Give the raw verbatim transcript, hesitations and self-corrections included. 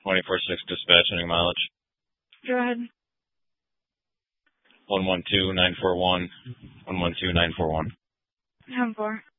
twenty-four six dispatch, any mileage? Go ahead. one one two nine four one, one one two nine four one. Home four.